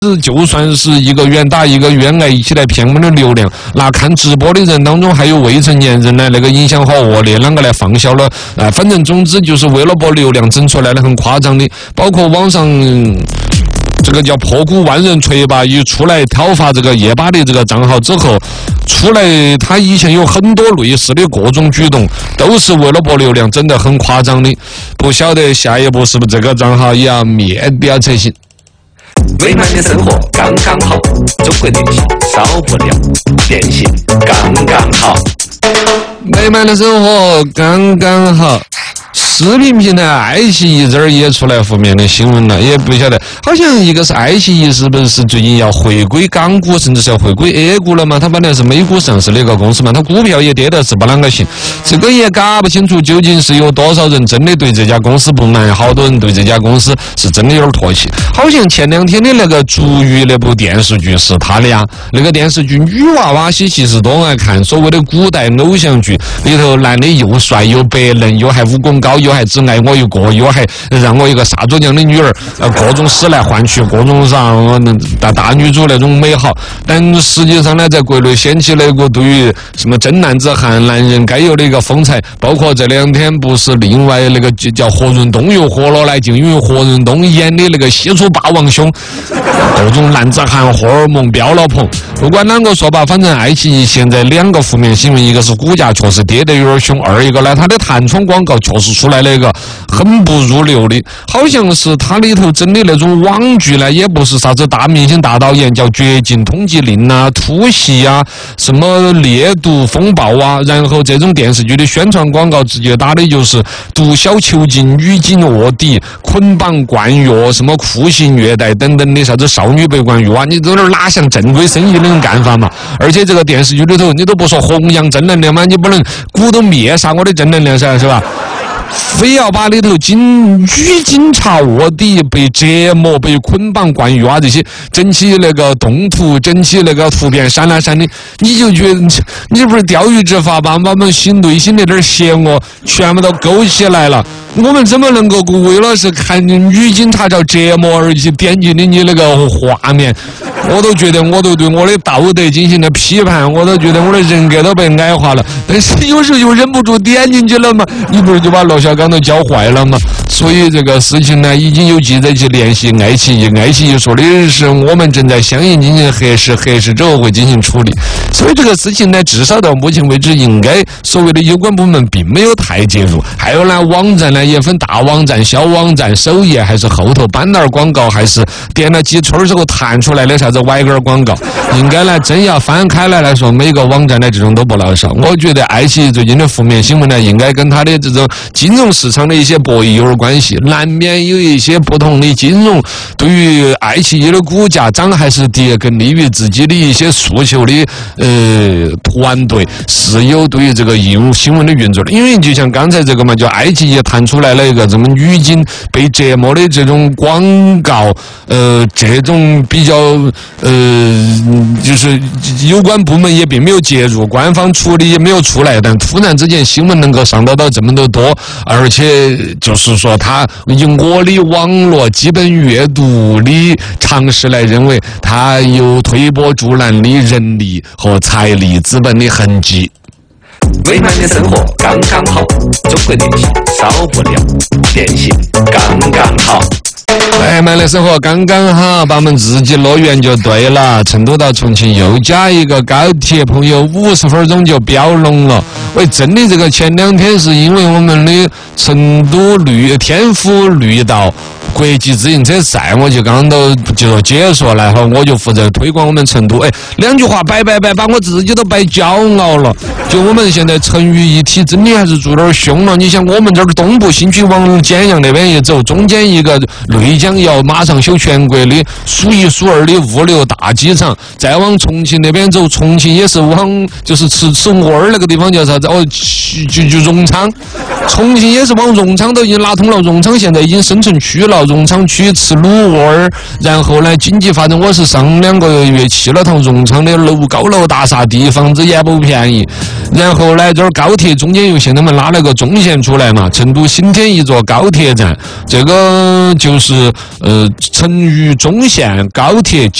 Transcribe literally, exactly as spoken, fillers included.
就算是一个愿打一个愿挨，一起来骗我们的流量。那看直播的人当中还有未成年人呢，那个影响好恶劣，啷个来放销了？呃，反正总之就是为了博流量，整出来的很夸张的，包括网上。嗯这个叫破鼓万人锤吧，一出来挑发这个夜巴的这个账号之后，出来他以前有很多类似的各种举动，都是为了博流量，整得很夸张的。不晓得下一步是不是这个账号也要灭掉才行。 美满的生活刚刚好，中国电信少不了，电信刚刚好。 美满的生活刚刚好。视频平台爱奇艺这儿也出来负面的新闻了，也不晓得，好像一个是爱奇艺是不是最近要回归港股，甚至是要回归 A 股了嘛？它本来是美股上市的一个公司嘛，它股票也跌得是不啷个行，这个也搞不清楚究竟是有多少人真的对这家公司不满，好多人对这家公司是真的有点唾弃。好像前两天的那个足浴那部电视剧是他的呀，那个电视剧女娃娃些其实都爱看，所谓的古代偶像剧里头，男的又帅又白嫩，又还武功高，又还只爱我一个，又还让我一个杀猪娘的女儿，呃，各种死来换去，各种啥大大女主那种美好。但实际上呢，在国内掀起了一个对于什么真男子汉、男人该有的一个风采，包括这两天不是另外那个叫何润东又火了来，就因为何润东演的那个西楚霸王兄，各种男子汉荷尔蒙飙了棚。不管啷个说吧，反正爱奇艺现在两个负面新闻，一个是股价确实跌得有点凶，二一个呢，它的弹窗广告确实出来了一个很不入流的，好像是它里头整的那种网剧呢，也不是啥子大明星大导演，叫绝境通缉令啊、突袭啊、什么烈毒风暴啊，然后这种电视剧的宣传广告直接打的就是毒枭囚禁、女警卧底、捆绑灌药、什么酷刑虐待等等的啥子少女被关欲哇，你这哪像正规生意那种干法嘛？而且这个电视剧里头，你都不说弘扬正能量嘛，你不能鼓动灭杀我的正能量噻，是吧？非要把里头警女警察卧底、被折磨、被捆绑灌药啊这些整起那个动图、整起那个图片闪来闪的，你就觉得你不是钓鱼执法吧？把我们心内心那点邪恶全部都勾起来了。我们怎么能够为了是看女警察叫折磨而去点击的你那个画面？我都觉得我都对我的道德进行了批判，我都觉得我的人格都被矮化了。但是有时候又忍不住点进去了嘛，你不是就把罗小刚都教坏了嘛？所以这个事情呢，已经有记者去联系爱奇艺，爱奇艺说的是我们正在相应进行核实，核实之后会进行处理。所以这个事情呢，至少到目前为止，应该所谓的有关部门并没有太介入。还有呢，网站呢也分大网站、小网站、首页还是后头版纳广告，还是点了几圈之后弹出来的啥子歪杆广告，应该呢真要翻开来来说，每个网站的这种都不老少。我觉得爱奇艺最近的负面新闻呢，应该跟它的这种金融市场的一些博弈有点关系，难免有一些不同的金融对于爱奇艺的股价涨还是跌，更利于自己的一些诉求的呃团队是有对于这个业务新闻的运作的。因为就像刚才这个嘛，叫爱奇艺弹出来了一个这么女警被折磨的这种广告，呃，这种比较呃，就是有关部门也并没有介入，官方处理也没有出来，但突然之间新闻能够上得到这么的多，而且就是说他以我的网络基本阅读的常识来认为，他有推波助澜的人力和财力资本的痕迹。 美满的生活刚刚好，中国电信少不了，电信刚刚好。 美满的生活刚刚好，把我们自己乐园就对了。成都到重庆又加一个高铁，朋友五十分钟就标拢了。喂，真的这个前两天是因为我们的成都绿天府绿道国际自行车赛，我就刚刚都就说解说来哈，我就负责推广我们成都。哎，两句话摆摆摆，把我自己都摆骄傲了。就我们现在成渝一体，真的还是做点凶了。你想，我们这儿东部新区往简阳那边一走，中间一个内江要马上修全国的数一数二的物流大机场，再往重庆那边走，重庆也是往就是吃吃窝儿那个地方叫啥子？哦，就就荣昌， 重庆也是往荣昌都已经拉通了，荣昌现在已经升成区了，荣昌区吃卤味儿，然后呢，经济发展我是上两个月去了趟荣昌的楼高楼大厦，地房子也不便宜。然后呢，这儿高铁中间又现在们拉了个中线出来嘛，成都新添一座高铁站，这个就是呃成渝中线高铁